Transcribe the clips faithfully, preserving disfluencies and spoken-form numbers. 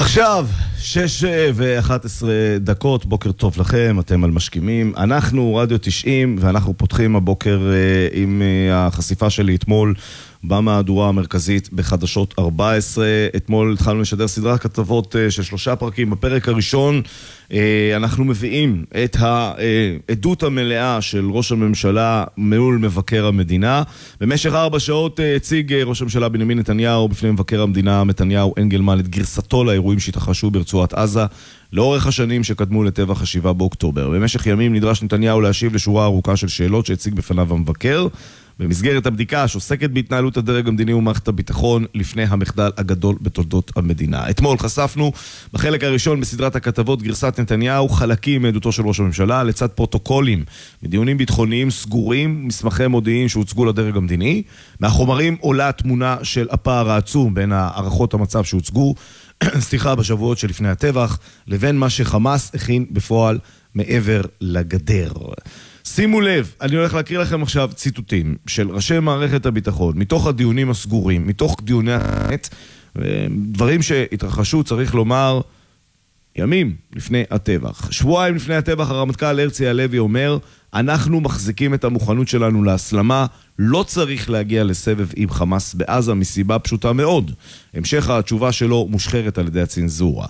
עכשיו, שש ואחת עשרה דקות, בוקר טוב לכם, אתם על משכימים. אנחנו רדיו תשעים, ואנחנו פותחים הבוקר עם החשיפה שלי אתמול במהדורה המרכזית בחדשות ארבע עשרה. אתמול התחלנו לשדר סדרת כתבות של שלושה פרקים. בפרק הראשון אנחנו מביאים את העדות המלאה של ראש הממשלה מול מבקר המדינה. במשך ארבע שעות הציג ראש הממשלה בנימין נתניהו בפני מבקר המדינה מתניהו אנגלמן את גרסתו לאירועים שהתרחשו ברצועת עזה לאורך השנים שקדמו לטבח השבעה באוקטובר. במשך ימים נדרש נתניהו להשיב לשורה ארוכה של שאלות שהציג בפניו המבקר במסגרת הבדיקה שעוסקת בהתנהלות הדרג המדיני ומערכת הביטחון לפני המחדל הגדול בתולדות המדינה. אתמול חשפנו בחלק הראשון בסדרת הכתבות גרסת נתניהו חלקים מעדותו של ראש הממשלה לצד פרוטוקולים מדיונים ביטחוניים סגורים, מסמכי מודיעין שהוצגו לדרג המדיני. מהחומרים עולה תמונה של הפער העצום בין הערכות המצב שהוצגו סליחה, בשבועות שלפני הטבח לבין מה שחמאס הכין בפועל מעבר לגדר. שימו לב, אני הולך להקריא לכם עכשיו ציטוטים של ראשי מערכת הביטחון, מתוך הדיונים הסגורים, מתוך דיוני האמת, דברים שהתרחשו, צריך לומר, ימים לפני הטבח. שבועיים לפני הטבח, הרמטכ"ל הרצי הלוי אומר, אנחנו מחזיקים את המוכנות שלנו להסלמה, לא צריך להגיע לסבב עם חמאס בעזה מסיבה פשוטה מאוד. המשך התשובה שלו מושחרת על ידי הצנזורה.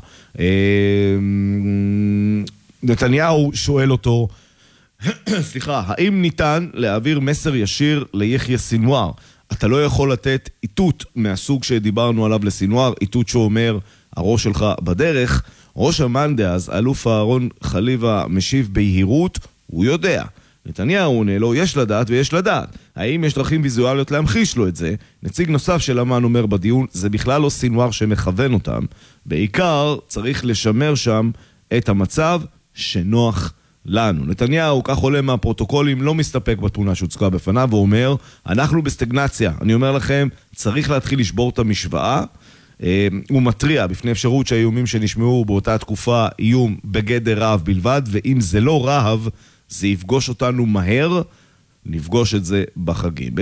נתניהו שואל אותו, סליחה, האם ניתן להעביר מסר ישיר ליחיא סינואר? אתה לא יכול לתת איתות מהסוג שדיברנו עליו לסינואר, איתות שאומר, הראש שלך בדרך. ראש אמ"ן דאז, אלוף אהרון חליבה, משיב בהירות, הוא יודע. נתניהו עונה לו, יש לדעת ויש לדעת. האם יש דרכים ויזואליות להמחיש לו את זה? נציג נוסף של אמ"ן אומר בדיון, זה בכלל לא סינואר שמכוון אותם. בעיקר צריך לשמר שם את המצב שנוח לנו. נתניהו, כך עולה מהפרוטוקולים, לא מסתפק בתמונה שהוצגה בפניו, ואומר, אנחנו בסטגנציה. אני אומר לכם, צריך להתחיל לשבור את המשוואה. הוא מטריע בפני אפשרות שהאיומים שנשמעו באותה תקופה איום בגדר רהב בלבד, ואם זה לא רהב, זה יפגוש אותנו מהר, נפגוש את זה בחגים.